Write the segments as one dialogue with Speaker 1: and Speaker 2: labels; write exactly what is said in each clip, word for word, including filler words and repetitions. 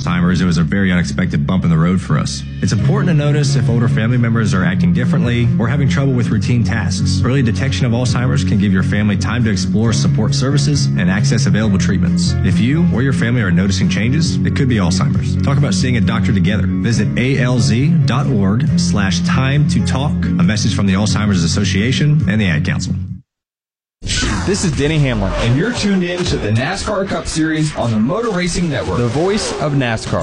Speaker 1: first-timers, it was a very unexpected bump in the road for us. It's important to notice if older family members are acting differently or having trouble with routine tasks. Early detection of Alzheimer's can give your family time to explore support services and access available treatments. If you or your family are noticing changes, it could be Alzheimer's. Talk about seeing a doctor together. Visit alz.org slash time to talk. A message from the Alzheimer's Association and the Ad Council.
Speaker 2: This is Denny Hamlin, and you're tuned in to the NASCAR Cup Series on the Motor Racing Network, the voice of NASCAR.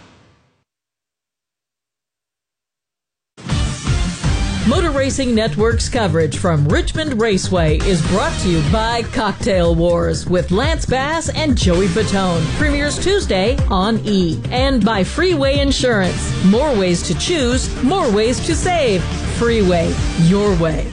Speaker 3: Motor Racing Network's coverage from Richmond Raceway is brought to you by Cocktail Wars with Lance Bass and Joey Fatone. Premieres Tuesday on E! And by Freeway Insurance. More ways to choose, more ways to save. Freeway, your way.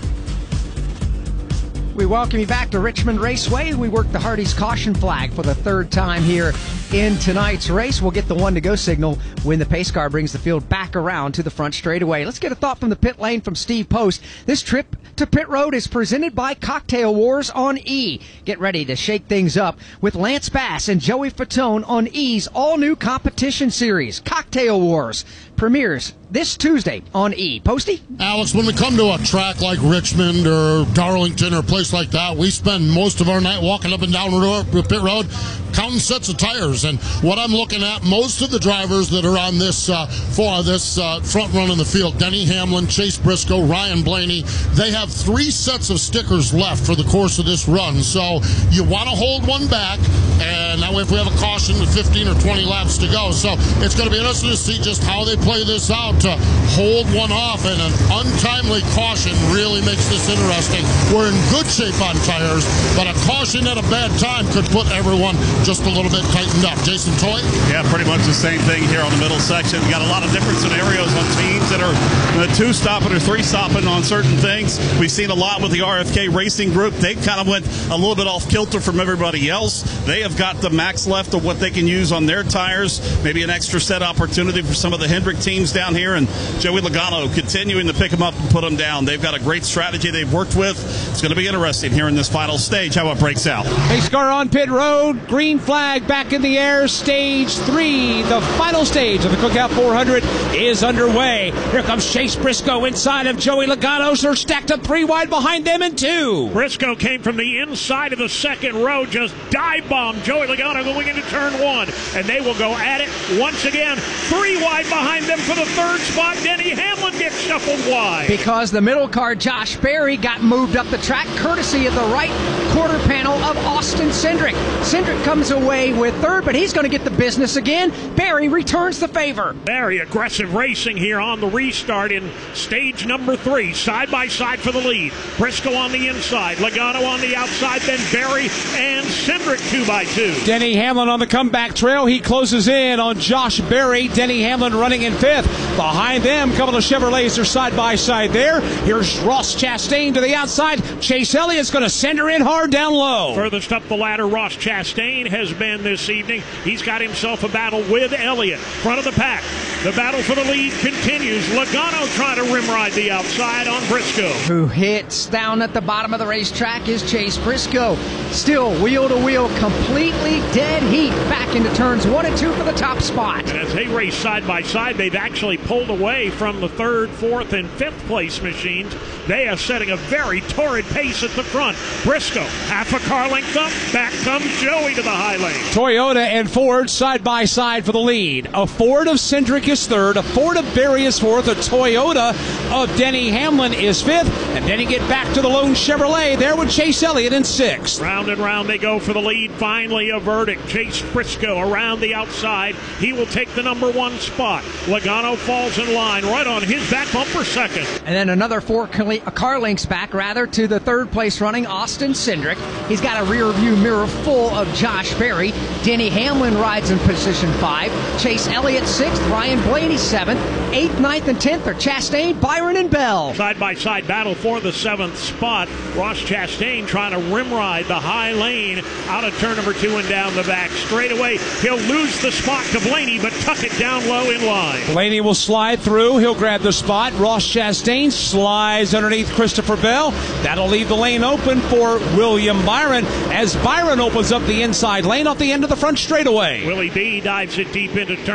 Speaker 4: We welcome you back to Richmond Raceway. We work the Hardee's caution flag for the third time here in tonight's race. We'll get the one-to-go signal when the pace car brings the field back around to the front straightaway. Let's get a thought from the pit lane from Steve Post. This trip to pit road is presented by Cocktail Wars on E! Get ready to shake things up with Lance Bass and Joey Fatone on E's all-new competition series, Cocktail Wars. Premieres this Tuesday on E! Posty?
Speaker 5: Alex, when we come to a track like Richmond or Darlington or a place like that, we spend most of our night walking up and down the pit road counting sets of tires. And what I'm looking at, most of the drivers that are on this uh, for this uh, front run in the field, Denny Hamlin, Chase Briscoe, Ryan Blaney, they have three sets of stickers left for the course of this run. So you want to hold one back, and that way if we have a caution with fifteen or twenty laps to go. So it's going to be interesting to see just how they play this out to hold one off, and an untimely caution really makes this interesting. We're in good shape on tires, but a caution at a bad time could put everyone just a little bit tightened up. Jason Toy?
Speaker 6: Yeah, pretty much the same thing here on the middle section. We got a lot of different scenarios on teams that are uh, two stopping or three stopping on certain things. We've seen a lot with the R F K Racing Group. They kind of went a little bit off kilter from everybody else. They have got the max left of what they can use on their tires. Maybe an extra set opportunity for some of the Hendrick teams down here, and Joey Logano continuing to pick them up and put them down. They've got a great strategy they've worked with. It's going to be interesting here in this final stage how it breaks out.
Speaker 4: Pace car on pit road, green flag back in the air, stage three. The final stage of the Cookout four hundred is underway. Here comes Chase Briscoe inside of Joey Logano. They're stacked up three wide behind them in two.
Speaker 7: Briscoe came from the inside of the second row, just dive bombed Joey Logano going into turn one, and they will go at it once again. Three wide behind them for the third spot. Denny Hamlin gets shuffled wide.
Speaker 4: Because the middle car, Josh Berry, got moved up the track courtesy of the right quarter panel of Austin Cindric. Cindric comes away with third, but he's going to get the business again. Berry returns the favor.
Speaker 7: Very aggressive racing here on the restart in stage number three. Side by side for the lead. Briscoe on the inside, Logano on the outside, then Berry and Cindric two by two.
Speaker 4: Denny Hamlin on the comeback trail. He closes in on Josh Berry. Denny Hamlin running in fifth. Behind them, a couple of Chevrolets are side by side there. Here's Ross Chastain to the outside. Chase Elliott's going to send her in hard down low.
Speaker 7: Furthest up the ladder, Ross Chastain has been this evening. He's got himself a battle with Elliott. Front of the pack. The battle for the lead continues. Logano trying to rimride the outside on Briscoe.
Speaker 4: Who hits down at the bottom of the racetrack is Chase Briscoe. Still wheel to wheel, completely dead heat back into turns one and two for the top spot.
Speaker 7: And as they race side by side, they've actually pulled away from the third, fourth, and fifth place machines. They are setting a very torrid pace at the front. Briscoe, half a car length up. Back comes Joey to the high lane.
Speaker 4: Toyota and Ford side by side for the lead. A Ford of Cindric is third. A Ford of Berry is fourth. A Toyota of Denny Hamlin is fifth. And then you get back to the lone Chevrolet there with Chase Elliott in sixth.
Speaker 7: Round and round they go for the lead. Finally a verdict. Chase Briscoe around the outside. He will take the number one spot. Logano falls in line right on his back bumper second.
Speaker 4: And then another four car lengths back, rather, to the third place running Austin Cindric. He's got a rear view mirror full of Josh Berry. Denny Hamlin rides in position five. Chase Elliott sixth. Ryan Blaney seventh. Eighth, ninth, and tenth are Chastain, Byron, and Bell.
Speaker 7: Side-by-side battle for the seventh spot. Ross Chastain trying to rim ride the high lane out of turn number two and down the back straightaway. He'll lose the spot to Blaney, but tuck it down low in line.
Speaker 4: Blaney will slide through. He'll grab the spot. Ross Chastain slides underneath Christopher Bell. That'll leave the lane open for William Byron as Byron opens up the inside lane off the end of the front straightaway.
Speaker 7: Willie B dives it deep into turn